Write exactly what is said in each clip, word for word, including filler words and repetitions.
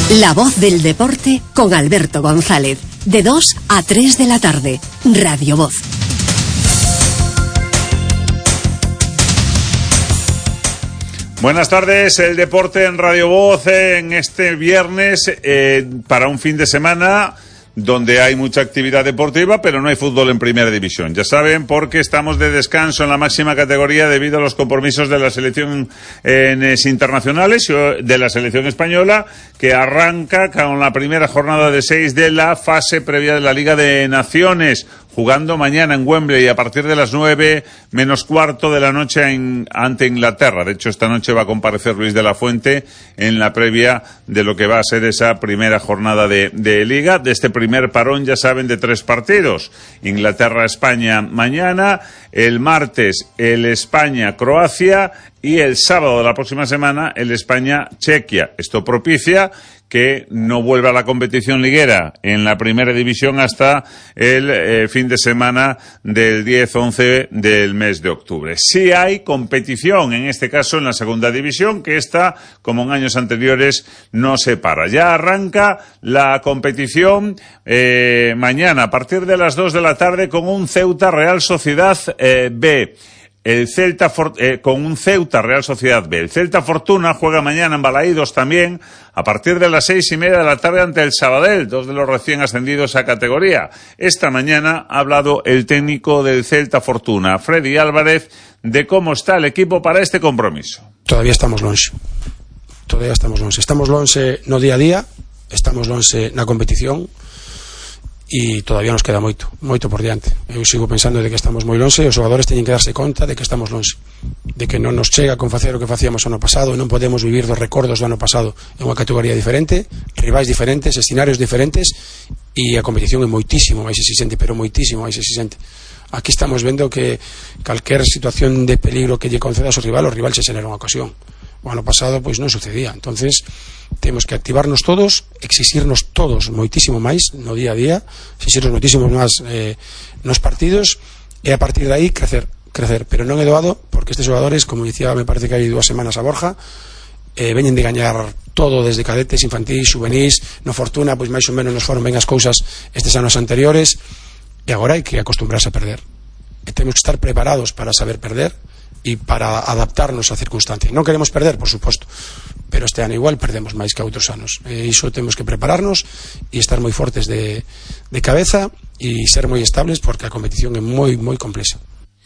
La voz del deporte con Alberto González, de dos a tres de la tarde, Radio Voz. Buenas tardes, el deporte en Radio Voz en este viernes eh, para un fin de semana donde hay mucha actividad deportiva, pero no hay fútbol en primera división. Ya saben, porque estamos de descanso en la máxima categoría debido a los compromisos de la selección eh, internacionales, de la selección española, que arranca con la primera jornada de seis de la fase previa de la Liga de Naciones, jugando mañana en Wembley a partir de las nueve menos cuarto de la noche en, ante Inglaterra. De hecho, esta noche va a comparecer Luis de la Fuente en la previa de lo que va a ser esa primera jornada de, de Liga, de este primer parón, ya saben, de tres partidos. Inglaterra-España mañana, el martes el España-Croacia y el sábado de la próxima semana el España-Chequia. Esto propicia que no vuelva a la competición liguera en la primera división hasta el eh, fin de semana del diez once del mes de octubre. Sí hay competición, en este caso en la segunda división, que esta, como en años anteriores, no se para. Ya arranca la competición eh, mañana a partir de las dos de la tarde con un Ceuta Real Sociedad eh, B. El Celta eh, con un Ceuta Real Sociedad B. El Celta Fortuna juega mañana en Balaídos también a partir de las seis y media de la tarde ante el Sabadell, dos de los recién ascendidos a categoría. Esta mañana ha hablado el técnico del Celta Fortuna, Freddy Álvarez, de cómo está el equipo para este compromiso. Todavía estamos lonxe. Todavía estamos lonxe. Estamos lonxe no día a día, estamos lonxe na competición, e todavía nos queda moito, moito por diante. Eu sigo pensando de que estamos moi lonxe e os xogadores teñen que darse conta de que estamos lonxe, de que non nos chega con facer o que facíamos ano pasado e non podemos vivir dos recordos do ano pasado. É unha categoría diferente, rivais diferentes, escenarios diferentes e a competición é moitísimo máis exixente, pero moitísimo máis exixente. Aquí estamos vendo que calquer situación de peligro que lle conceda ao rival, o rival se xenera unha ocasión. O ano pasado pois non sucedía. Entonces temos que activarnos todos, exixirnos todos moitísimo máis no día a día, exixirnos moitísimo máis eh, nos partidos e a partir de aí crecer, crecer, pero non é doado porque estes xogadores, como dicía, me parece que hai dúas semanas a Borja, eh, veñen de gañar todo desde cadetes, infantís, juvenís, no Fortuna pois máis ou menos nos foron ben as cousas estes anos anteriores e agora hai que acostumbrarse a perder e temos que estar preparados para saber perder e para adaptarnos á circunstancia. Non queremos perder, por suposto, pero este ano igual perdemos máis que outros anos. E iso temos que prepararnos e estar moi fortes de, de cabeza e ser moi estables porque a competición é moi, moi complexa.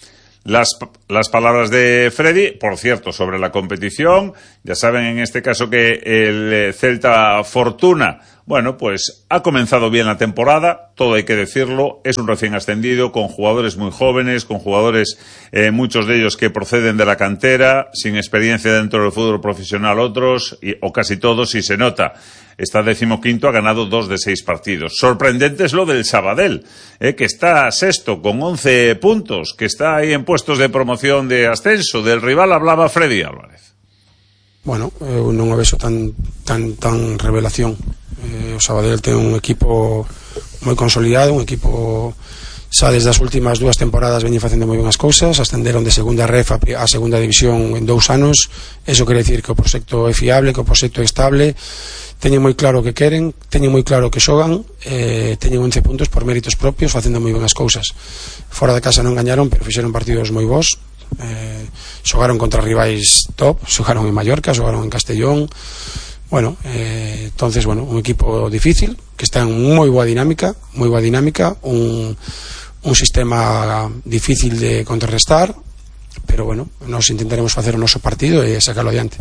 Las, las palabras de Freddy, por cierto, sobre la competición, ya saben en este caso que el Celta Fortuna, bueno, pues ha comenzado bien la temporada, todo hay que decirlo, es un recién ascendido, con jugadores muy jóvenes, con jugadores, eh, muchos de ellos que proceden de la cantera, sin experiencia dentro del fútbol profesional otros, y, o casi todos, y se nota. Está decimoquinto, ha ganado dos de seis partidos. Sorprendente es lo del Sabadell, eh, que está sexto con once puntos, que está ahí en puestos de promoción de ascenso. Del rival hablaba Freddy Álvarez. Bueno, eu non o vexo tan, tan, tan revelación. Eh, o Sabadell ten un equipo moi consolidado, un equipo xa desde as últimas dúas temporadas veñen facendo moi ben as cousas, ascenderon de segunda ref a, a segunda división en dous anos. Eso quere decir que o proxecto é fiable, que o proxecto é estable, teñen moi claro o que queren, teñen moi claro o que xogan, eh, teñen once puntos por méritos propios, facendo moi ben as cousas. Fora de casa non gañaron, pero fixeron partidos moi bons, eh, xogaron contra rivais top, xogaron en Mallorca, xogaron en Castellón. Bueno, eh, entonces, bueno, un equipo difícil, que está en moi boa dinámica, moi boa dinámica, un, un sistema difícil de contrarrestar, pero bueno, nos intentaremos facer o noso partido e sacarlo adiante.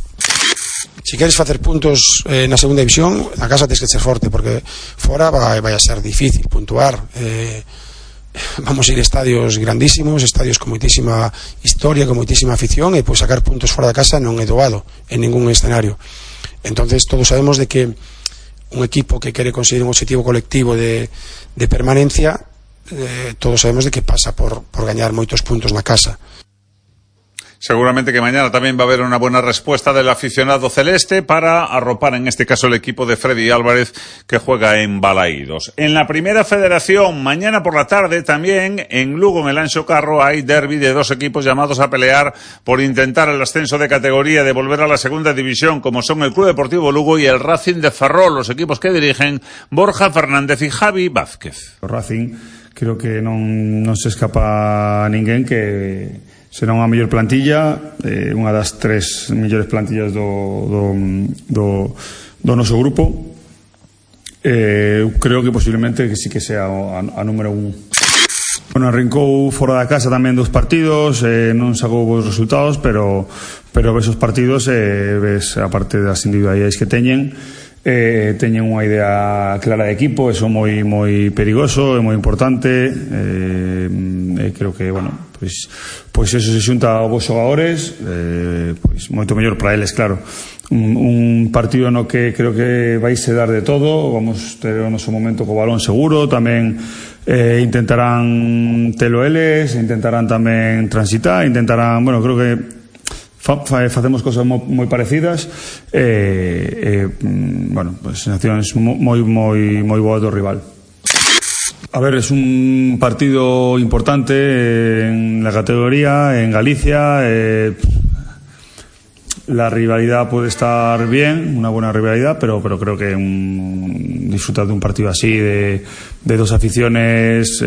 Si queres facer puntos eh, na segunda división, a casa tens que ser forte, porque fora vai, vai a ser difícil puntuar. Eh, vamos a ir a estadios grandísimos, estadios con moitísima historia, con moitísima afición, e pois sacar puntos fora da casa non é doado en ningún escenario. Entonces todos sabemos de que un equipo que quere conseguir un objetivo colectivo de, de permanencia, eh, todos sabemos de que pasa por, por gañar moitos puntos na casa. Seguramente que mañana también va a haber una buena respuesta del aficionado celeste para arropar en este caso el equipo de Freddy Álvarez, que juega en Balaídos. En la Primera Federación, mañana por la tarde también en Lugo, en el Anxo Carro, hay derbi de dos equipos llamados a pelear por intentar el ascenso de categoría, de volver a la segunda división, como son el Club Deportivo Lugo y el Racing de Ferrol, los equipos que dirigen Borja Fernández y Javi Vázquez. O Racing creo que non, non se escapa a ninguén, que será unha mellor plantilla, eh, unha das tres mellores plantillas do, do, do, do noso grupo. Eh, creo que posiblemente que sí que sea a, a número un. Bueno, arrancou fora da casa tamén dos partidos, eh, non sacou bons resultados, pero pero esos partidos, eh, ves, aparte das individualidades que teñen, eh, teñen unha idea clara de equipo, eso moi moi perigoso, é moi importante, eh, eh, creo que, bueno, pois, pois eso se xunta aos xogadores, eh, pois moito mellor para eles, claro. Un, un partido no que creo que vais a dar de todo, vamos ter o noso momento co balón seguro, tamén eh, intentarán telo eles, intentarán tamén transitar, intentarán, bueno, creo que fa, fa, facemos cosas moi, moi parecidas, eh, eh, bueno, pues sensacións moi moi moi boas do rival. A ver, es un partido importante en la categoría, en Galicia. Eh, la rivalidad puede estar bien, una buena rivalidad, pero, pero creo que un, disfrutar de un partido así, de, de dos aficiones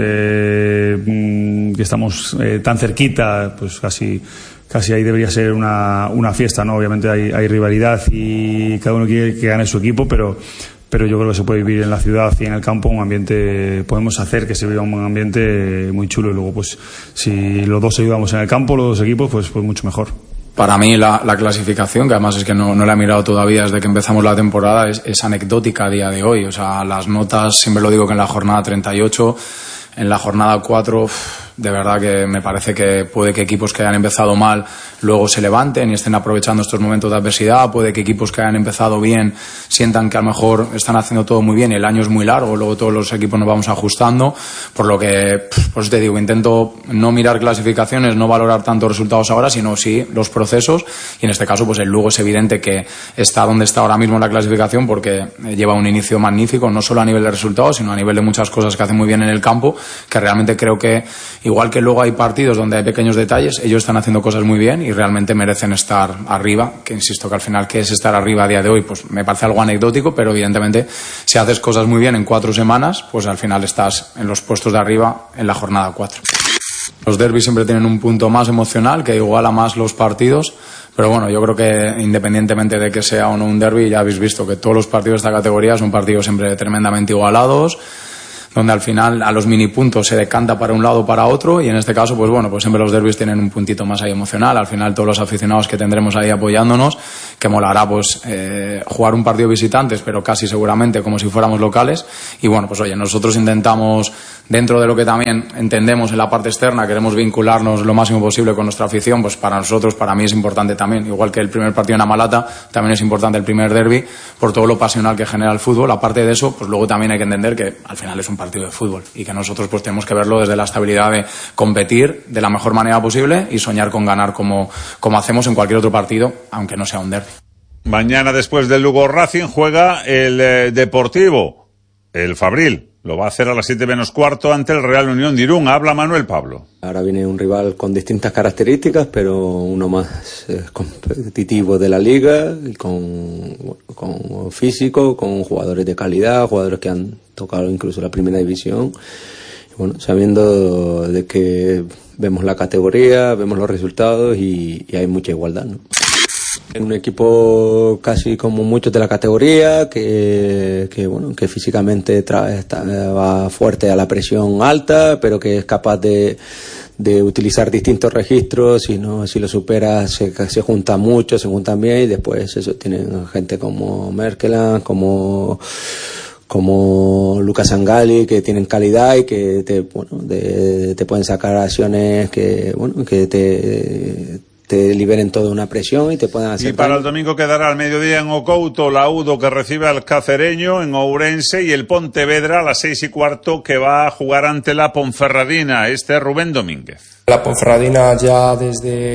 eh, que estamos eh, tan cerquita, pues casi, casi ahí debería ser una, una fiesta, ¿no? Obviamente hay, hay rivalidad y cada uno quiere que gane su equipo, pero pero yo creo que se puede vivir en la ciudad y en el campo un ambiente, podemos hacer que se viva un ambiente muy chulo, y luego pues si los dos ayudamos en el campo, los dos equipos, pues, pues mucho mejor. Para mí la, la clasificación, que además es que no, no la he mirado todavía desde que empezamos la temporada, es, es anecdótica a día de hoy. O sea, las notas, siempre lo digo que en la jornada treinta y ocho, en la jornada cuatro, de verdad que me parece que puede que equipos que hayan empezado mal luego se levanten y estén aprovechando estos momentos de adversidad, puede que equipos que hayan empezado bien sientan que a lo mejor están haciendo todo muy bien y el año es muy largo, luego todos los equipos nos vamos ajustando, por lo que, pues te digo, intento no mirar clasificaciones, no valorar tanto resultados ahora, sino sí los procesos, y en este caso pues el Lugo es evidente que está donde está ahora mismo en la clasificación porque lleva un inicio magnífico, no solo a nivel de resultados, sino a nivel de muchas cosas que hace muy bien en el campo, que realmente creo que, igual que luego hay partidos donde hay pequeños detalles, ellos están haciendo cosas muy bien y realmente merecen estar arriba, que insisto que al final, ¿qué es estar arriba a día de hoy? Pues me parece algo anecdótico, pero evidentemente si haces cosas muy bien en cuatro semanas, pues al final estás en los puestos de arriba en la jornada cuatro. Los derbis siempre tienen un punto más emocional que iguala más los partidos, pero bueno, yo creo que independientemente de que sea o no un derbi, ya habéis visto que todos los partidos de esta categoría son partidos siempre tremendamente igualados, donde al final a los mini puntos se decanta para un lado o para otro, y en este caso pues bueno, pues siempre los derbis tienen un puntito más ahí emocional, al final todos los aficionados que tendremos ahí apoyándonos, que molará pues eh, jugar un partido visitantes, pero casi seguramente como si fuéramos locales, y bueno, pues oye, nosotros intentamos, dentro de lo que también entendemos en la parte externa, queremos vincularnos lo máximo posible con nuestra afición, pues para nosotros, para mí es importante también, igual que el primer partido en Amalata, también es importante el primer derbi, por todo lo pasional que genera el fútbol. Aparte de eso, pues luego también hay que entender que al final es un partido de fútbol y que nosotros pues tenemos que verlo desde la estabilidad de competir de la mejor manera posible y soñar con ganar como, como hacemos en cualquier otro partido, aunque no sea un derbi. Mañana, después del Lugo Racing, juega el eh, Deportivo, el Fabril. Lo va a hacer a las siete menos cuarto ante el Real Unión de Irún. Habla Manuel Pablo. Ahora viene un rival con distintas características, pero uno más eh, competitivo de la liga, con, con físico, con jugadores de calidad, jugadores que han tocado incluso la primera división. Y bueno, sabiendo de que vemos la categoría, vemos los resultados y, y hay mucha igualdad, ¿no? Un equipo casi como muchos de la categoría, que, que bueno, que físicamente tra- está, va fuerte a la presión alta, pero que es capaz de, de utilizar distintos registros. Si no, si lo supera, se, se juntan mucho, se juntan bien, y después eso tienen gente como Merkeland, como como Lucas Angali, que tienen calidad y que te, bueno, de, te pueden sacar acciones que, bueno, que te te liberen toda una presión y te puedan hacer. Y para el domingo quedará al mediodía en Ocouto la Udo, que recibe al Cacereño en Ourense, y el Pontevedra a las seis y cuarto, que va a jugar ante la Ponferradina. Este es Rubén Domínguez. La Ponferradina ya desde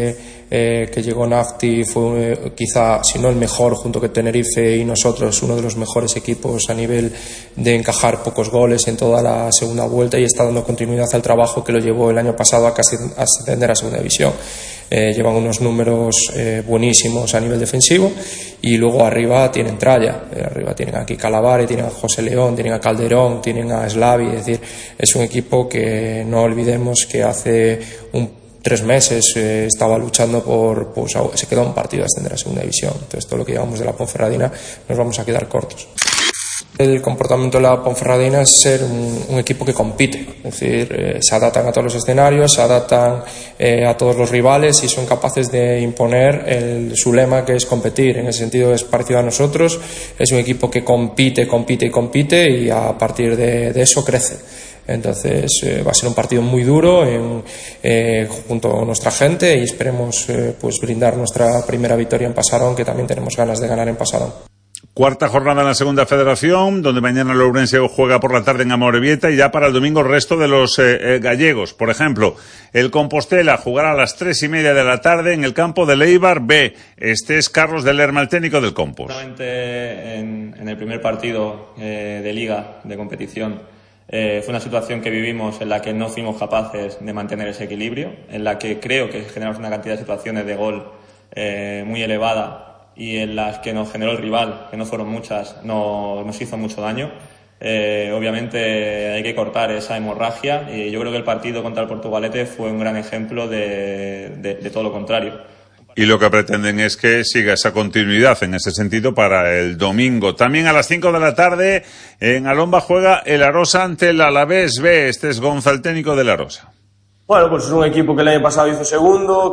eh, que llegó Nafti fue eh, quizá, si no el mejor, junto con Tenerife y nosotros, uno de los mejores equipos a nivel de encajar pocos goles en toda la segunda vuelta, y está dando continuidad al trabajo que lo llevó el año pasado a casi ascender a segunda división. Eh, llevan unos números eh, buenísimos a nivel defensivo, y luego arriba tienen tralla, eh, arriba tienen aquí Calavare, tienen a José León, tienen a Calderón, tienen a Slavi, es decir, es un equipo que no olvidemos que hace un tres meses eh, estaba luchando por, pues se quedó un partido de ascender a segunda división. Entonces todo lo que llevamos de la Ponferradina nos vamos a quedar cortos. El comportamiento de la Ponferradina es ser un, un equipo que compite, es decir, eh, se adaptan a todos los escenarios, se adaptan eh, a todos los rivales y son capaces de imponer el, su lema, que es competir. En ese sentido es parecido a nosotros, es un equipo que compite, compite y compite, y a partir de, de eso crece. Entonces eh, va a ser un partido muy duro en, eh, junto a nuestra gente, y esperemos eh, pues brindar nuestra primera victoria en Pasarón, que también tenemos ganas de ganar en Pasarón. Cuarta jornada en la segunda federación, donde mañana el Ourense juega por la tarde en Amorebieta, y ya para el domingo el resto de los eh, eh, gallegos. Por ejemplo, el Compostela jugará a las tres y media de la tarde en el campo del Eibar B. Este es Carlos de Lerma, el técnico del Compos. Solamente en, en el primer partido eh, de liga, de competición, eh, fue una situación que vivimos en la que no fuimos capaces de mantener ese equilibrio, en la que creo que generamos una cantidad de situaciones de gol eh, muy elevada, y en las que nos generó el rival, que no fueron muchas, no, nos hizo mucho daño. Eh, obviamente hay que cortar esa hemorragia, y yo creo que el partido contra el Portugalete fue un gran ejemplo de, de, de todo lo contrario. Y lo que pretenden es que siga esa continuidad en ese sentido para el domingo. También a las cinco de la tarde en Alomba juega el Arosa ante el Alavés B. Este es Gonzalo, el técnico del Arosa. Bueno, pues es un equipo que el año pasado hizo segundo,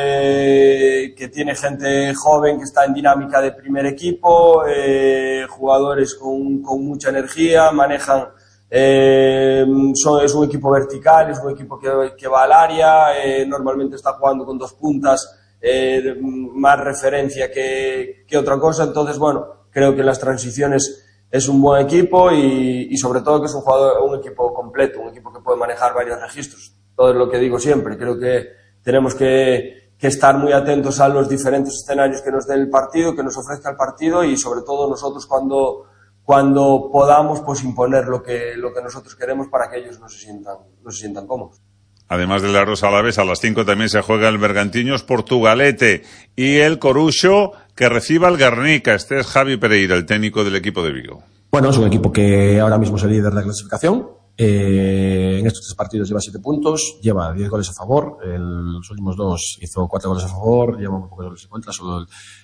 que, que tiene gente joven que está en dinámica de primer equipo, eh, jugadores con, con mucha energía, manejan, eh, son, es un equipo vertical, es un equipo que, que va al área, eh, normalmente está jugando con dos puntas, eh, más referencia que, que otra cosa. Entonces, bueno, creo que las transiciones es un buen equipo, y, y sobre todo que es un jugador, un equipo completo, un equipo que puede manejar varios registros. Todo es lo que digo siempre, creo que tenemos que, que estar muy atentos a los diferentes escenarios que nos dé el partido, que nos ofrezca el partido, y sobre todo nosotros cuando, cuando podamos pues imponer lo que, lo que nosotros queremos para que ellos no se sientan, no se sientan cómodos. Además del Arosa Alavés, a las cinco también se juega el Bergantiños Portugalete y el Coruxo, que reciba el Guernica. Este es Javi Pereira, el técnico del equipo de Vigo. Bueno, es un equipo que ahora mismo es el líder de la clasificación. Eh, en estos tres partidos lleva siete puntos, lleva diez goles a favor, en los últimos dos hizo cuatro goles a favor, lleva muy pocos goles en contra, solo,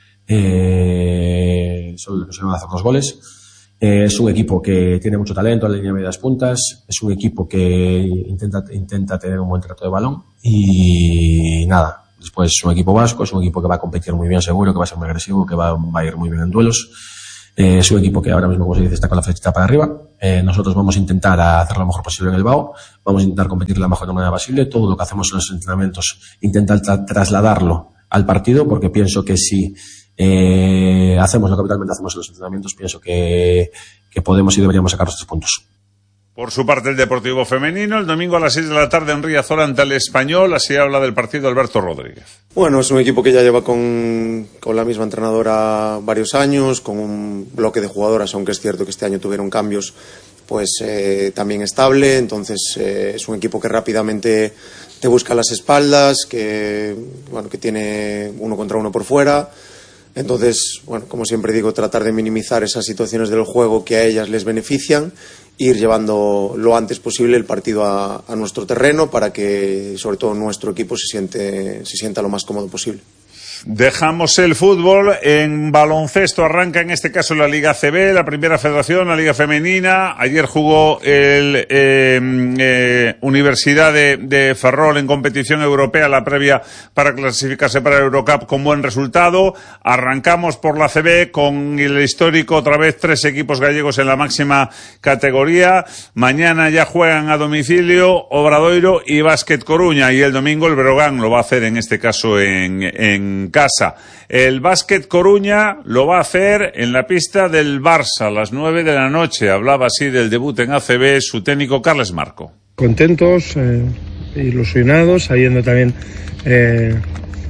eh, solo se van a hacer dos goles. Eh, es un equipo que tiene mucho talento en la línea de medias puntas, es un equipo que intenta, intenta tener un buen trato de balón, y nada, después es un equipo vasco, es un equipo que va a competir muy bien seguro, que va a ser muy agresivo, que va, va a ir muy bien en duelos. Eh, es un equipo que ahora mismo, como se dice, está con la flechita para arriba. Eh, nosotros vamos a intentar hacer lo mejor posible en el B A O, vamos a intentar competir de la mejor manera posible. Todo lo que hacemos en los entrenamientos, intentar tra- trasladarlo al partido, porque pienso que si eh, hacemos lo que habitualmente hacemos en los entrenamientos, pienso que, que podemos y deberíamos sacar los tres puntos. Por su parte, el Deportivo Femenino, el domingo a las seis de la tarde en Riazor ante el Español. Así habla del partido Alberto Rodríguez. Bueno, es un equipo que ya lleva con, con la misma entrenadora varios años, con un bloque de jugadoras, aunque es cierto que este año tuvieron cambios, pues eh, también estable. Entonces eh, es un equipo que rápidamente te busca las espaldas, que, bueno, que tiene uno contra uno por fuera. Entonces, bueno, como siempre digo, tratar de minimizar esas situaciones del juego que a ellas les benefician, ir llevando lo antes posible el partido a, a nuestro terreno para que, sobre todo, nuestro equipo se siente, se sienta lo más cómodo posible. Dejamos el fútbol. En baloncesto arranca en este caso la Liga C B, la primera federación, la Liga Femenina. Ayer jugó el eh, eh, Universidad de, de Ferrol en competición europea, la previa para clasificarse para el Eurocup con buen resultado. Arrancamos por la C B con el histórico, otra vez tres equipos gallegos en la máxima categoría. Mañana ya juegan a domicilio Obradoiro y Básquet Coruña, y el domingo el Breogán lo va a hacer en este caso en, en casa. El Básquet Coruña lo va a hacer en la pista del Barça a las nueve de la noche. Hablaba así del debut en A C B su técnico Carles Marco. Contentos, eh, ilusionados, sabiendo también eh,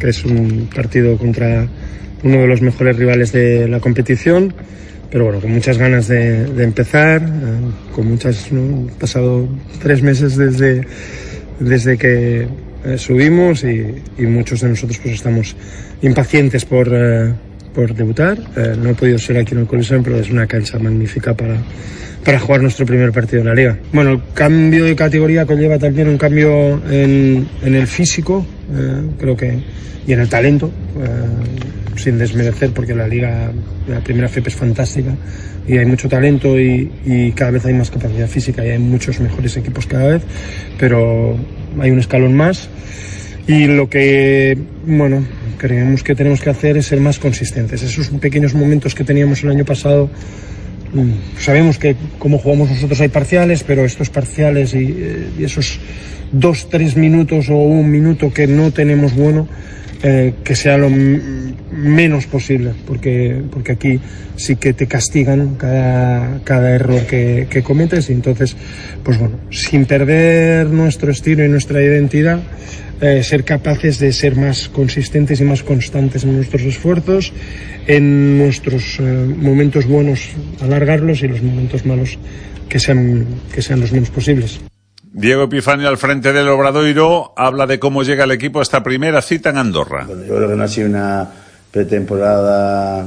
que es un partido contra uno de los mejores rivales de la competición, pero bueno, con muchas ganas de, de empezar, eh, con muchas, ¿no? Han pasado tres meses desde, desde que eh, subimos y, y muchos de nosotros pues estamos impacientes por, eh, por debutar. Eh, no he podido ser aquí en el Coliseum, pero es una cancha magnífica para, para jugar nuestro primer partido en la Liga. Bueno, el cambio de categoría conlleva también un cambio en, en el físico, eh, creo que, y en el talento, eh, sin desmerecer, porque la Liga, la primera F E P es fantástica y hay mucho talento y, y cada vez hay más capacidad física y hay muchos mejores equipos cada vez, pero hay un escalón más. Y lo que, bueno, creemos que tenemos que hacer es ser más consistentes. Esos pequeños momentos que teníamos el año pasado, sabemos que como jugamos nosotros hay parciales, pero estos parciales y, y esos dos, tres minutos o un minuto que no tenemos bueno, eh, que sea lo menos posible, porque, porque aquí sí que te castigan cada, cada error que, que cometes. Y entonces, pues bueno, sin perder nuestro estilo y nuestra identidad, Eh, ser capaces de ser más consistentes y más constantes en nuestros esfuerzos, en nuestros eh, momentos buenos alargarlos y los momentos malos que sean, que sean los menos posibles. Diego Epifanio, al frente del Obradoiro, habla de cómo llega el equipo a esta primera cita en Andorra. Bueno, yo creo que no ha sido una pretemporada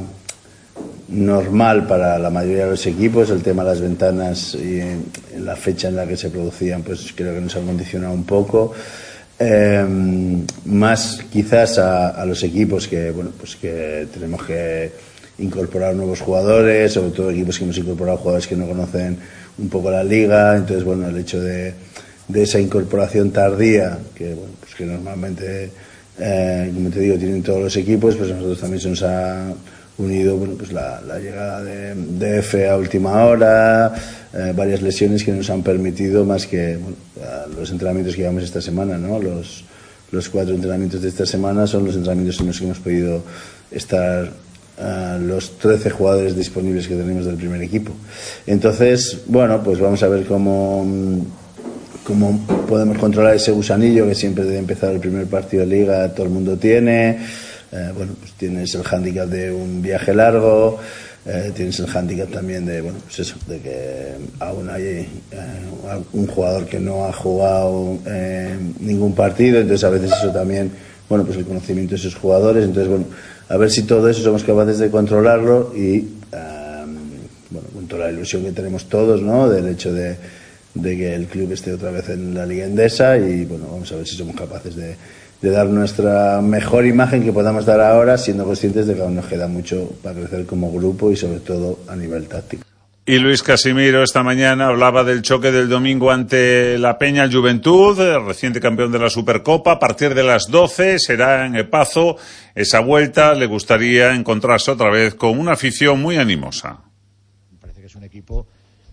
normal para la mayoría de los equipos. El tema de las ventanas y en, en la fecha en la que se producían, pues creo que nos ha condicionado un poco. Eh, más quizás a, a los equipos que bueno pues que tenemos que incorporar nuevos jugadores, sobre todo equipos que hemos incorporado jugadores que no conocen un poco la liga. Entonces bueno, el hecho de, de esa incorporación tardía que bueno pues que normalmente eh, como te digo tienen todos los equipos, pues a nosotros también se nos ha unido bueno pues la, la llegada de, de F a última hora, eh, varias lesiones que nos han permitido más que bueno, los entrenamientos que llevamos esta semana, ¿no? Los, los cuatro entrenamientos de esta semana son los entrenamientos en los que hemos podido estar uh, los trece jugadores disponibles que tenemos del primer equipo. Entonces, bueno, pues vamos a ver cómo, cómo podemos controlar ese gusanillo que siempre de empezar el primer partido de liga todo el mundo tiene. Eh, bueno, pues tienes el hándicap de un viaje largo, eh, tienes el hándicap también de, bueno, pues eso, de que aún hay eh, un jugador que no ha jugado eh, ningún partido, entonces a veces eso también, bueno, pues el conocimiento de esos jugadores, entonces bueno, a ver si todo eso somos capaces de controlarlo y, eh, bueno, con toda la ilusión que tenemos todos, ¿no?, del hecho de, de que el club esté otra vez en la Liga Endesa y, bueno, vamos a ver si somos capaces de de dar nuestra mejor imagen que podamos dar ahora, siendo conscientes de que aún nos queda mucho para crecer como grupo y sobre todo a nivel táctico. Y Luis Casimiro esta mañana hablaba del choque del domingo ante la Peña Juventud, reciente campeón de la Supercopa. A partir de las doce será en El Pazo esa vuelta. Le gustaría encontrarse otra vez con una afición muy animosa. Me parece que es un equipo,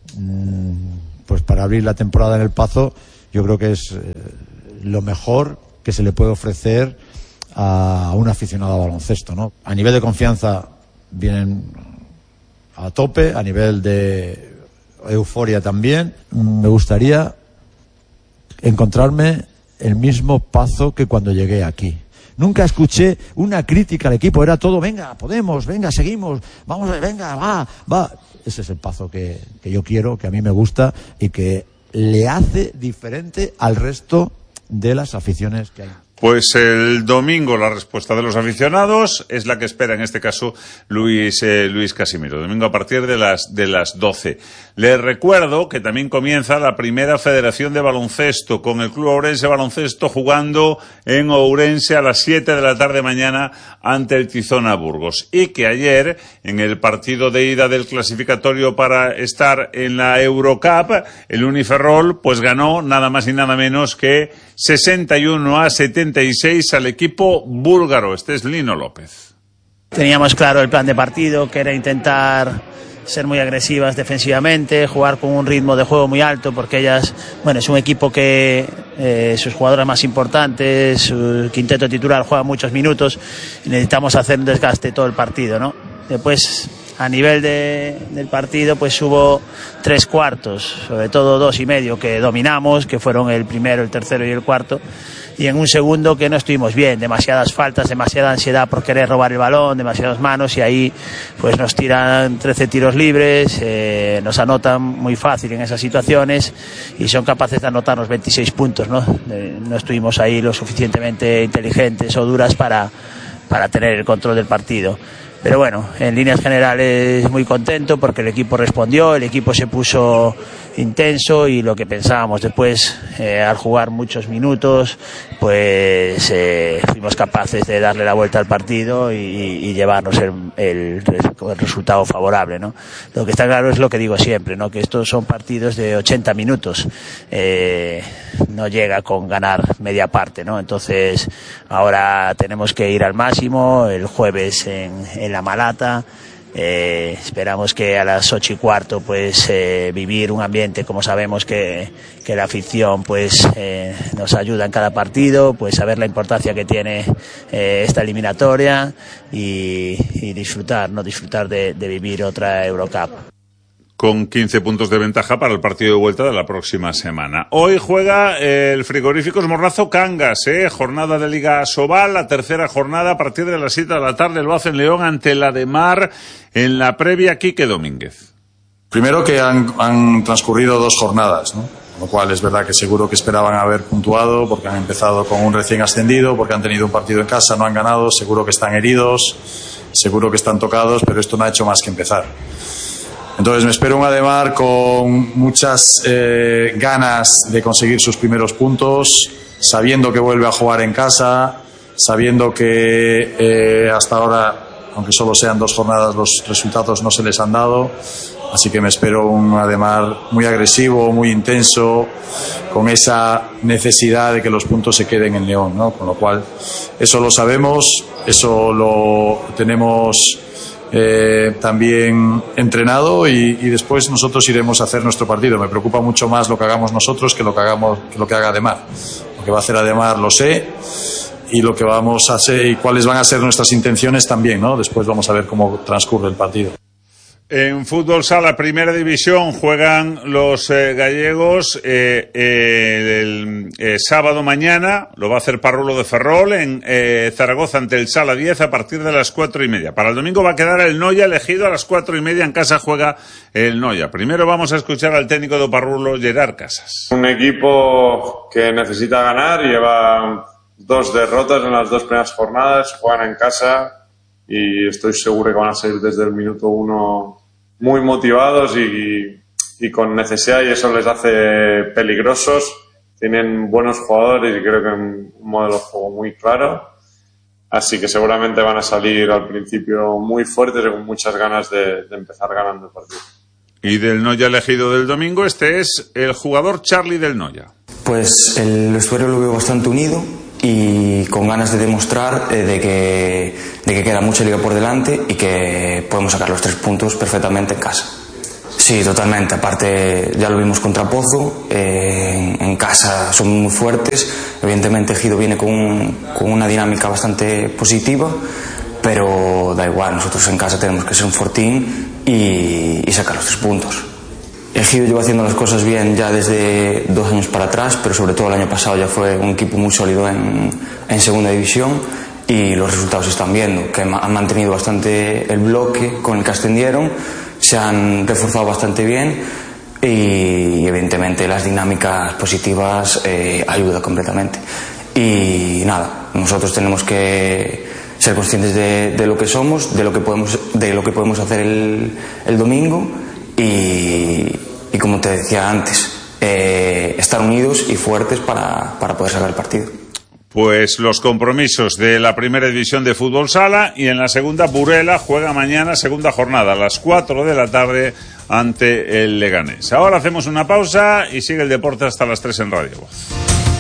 pues para abrir la temporada en El Pazo, yo creo que es lo mejor que se le puede ofrecer a un aficionado a baloncesto, ¿no? A nivel de confianza vienen a tope, a nivel de euforia también. Me gustaría encontrarme el mismo Pazo que cuando llegué aquí. Nunca escuché una crítica al equipo, era todo, venga, podemos, venga, seguimos, vamos, venga, va, va. Ese es el Pazo que, que yo quiero, que a mí me gusta y que le hace diferente al resto de las aficiones que hay. Pues el domingo la respuesta de los aficionados es la que espera en este caso Luis eh, Luis Casimiro. Domingo a partir de las de las doce. Les recuerdo que también comienza la primera Federación de Baloncesto con el Club Ourense Baloncesto jugando en Ourense a las siete de la tarde mañana ante el Tizona Burgos. Y que ayer en el partido de ida del clasificatorio para estar en la Eurocup, el Uniferrol pues ganó nada más y nada menos que sesenta y uno a setenta y seis al equipo búlgaro. Este es Lino López. Teníamos claro el plan de partido, que era intentar ser muy agresivas defensivamente, jugar con un ritmo de juego muy alto, porque ellas, bueno, es un equipo que eh, sus jugadores más importantes, su quinteto titular juega muchos minutos y necesitamos hacer un desgaste todo el partido, ¿no? Después a nivel de, del partido, pues hubo tres cuartos, sobre todo dos y medio, que dominamos, que fueron el primero, el tercero y el cuarto, y en un segundo que no estuvimos bien, demasiadas faltas, demasiada ansiedad por querer robar el balón, demasiadas manos, y ahí pues nos tiran trece tiros libres, eh, nos anotan muy fácil en esas situaciones y son capaces de anotarnos veintiséis puntos, ¿no? Eh, no estuvimos ahí lo suficientemente inteligentes o duras para, para tener el control del partido. Pero bueno, en líneas generales muy contento porque el equipo respondió, el equipo se puso intenso y lo que pensábamos después, eh, al jugar muchos minutos, pues eh, fuimos capaces de darle la vuelta al partido y, y llevarnos el, el, el resultado favorable, ¿no? Lo que está claro es lo que digo siempre, ¿no? Que estos son partidos de ochenta minutos, eh, no llega con ganar media parte, ¿no? Entonces ahora tenemos que ir al máximo el jueves en, en La Malata. Eh, esperamos que a las ocho y cuarto pues eh, vivir un ambiente, como sabemos que, que la afición pues eh, nos ayuda en cada partido, pues saber la importancia que tiene eh, esta eliminatoria y, y disfrutar, no disfrutar de, de vivir otra Eurocup. Con quince puntos de ventaja para el partido de vuelta de la próxima semana. Hoy juega el Frigoríficos Morrazo Cangas, ¿eh? Jornada de Liga Sobal, la tercera jornada a partir de las siete de la tarde lo hace en León ante la de Mar en la previa. Quique Domínguez. Primero que han, han transcurrido dos jornadas, ¿no? Con lo cual es verdad que seguro que esperaban haber puntuado porque han empezado con un recién ascendido, porque han tenido un partido en casa, no han ganado, seguro que están heridos, seguro que están tocados, pero esto no ha hecho más que empezar. Entonces me espero un Ademar con muchas eh, ganas de conseguir sus primeros puntos, sabiendo que vuelve a jugar en casa, sabiendo que eh, hasta ahora, aunque solo sean dos jornadas, los resultados no se les han dado. Así que me espero un Ademar muy agresivo, muy intenso, con esa necesidad de que los puntos se queden en León, ¿no? Con lo cual, eso lo sabemos, eso lo tenemos Eh, también entrenado y, y después nosotros iremos a hacer nuestro partido. Me preocupa mucho más lo que hagamos nosotros que lo que hagamos que lo que haga Ademar. Lo que va a hacer Ademar lo sé y lo que vamos a hacer y cuáles van a ser nuestras intenciones también, ¿no? Después vamos a ver cómo transcurre el partido. En fútbol sala, primera división, juegan los eh, gallegos eh, eh, el eh, sábado mañana, lo va a hacer Parrulo de Ferrol en eh, Zaragoza ante el Sala diez a partir de las cuatro y media. Para el domingo va a quedar el Noia elegido a las cuatro y media, en casa juega el Noia. Primero vamos a escuchar al técnico de Parrulo, Gerard Casas. Un equipo que necesita ganar, lleva dos derrotas en las dos primeras jornadas, juegan en casa y estoy seguro que van a salir desde el minuto uno muy motivados y, y con necesidad, y eso les hace peligrosos. Tienen buenos jugadores y creo que un modelo de juego muy claro, así que seguramente van a salir al principio muy fuertes y con muchas ganas de, de empezar ganando el partido. Y del Noia elegido del domingo, este es el jugador Charlie del Noia. Pues el vestuario lo veo bastante unido y con ganas de demostrar eh, de, que, de que queda mucha liga por delante y que podemos sacar los tres puntos perfectamente en casa. Sí, totalmente. Aparte, ya lo vimos contra Pozo, eh, en, en casa son muy fuertes. Evidentemente Ejido viene con, con una dinámica bastante positiva, pero da igual, nosotros en casa tenemos que ser un fortín y, y sacar los tres puntos. Ejido lleva haciendo las cosas bien ya desde dos años para atrás, pero sobre todo el año pasado ya fue un equipo muy sólido en, en segunda división y los resultados se están viendo, que han mantenido bastante el bloque con el que ascendieron, se han reforzado bastante bien y evidentemente las dinámicas positivas eh, ayudan completamente. Y nada, nosotros tenemos que ser conscientes de, de lo que somos, de lo que podemos, de lo que podemos hacer el, el domingo. Y, y como te decía antes, eh, estar unidos y fuertes para, para poder sacar el partido. Pues los compromisos de la primera división de fútbol sala, y en la segunda Burela juega mañana segunda jornada a las cuatro de la tarde ante el Leganés. Ahora hacemos una pausa y sigue el deporte hasta las tres en Radio Voz.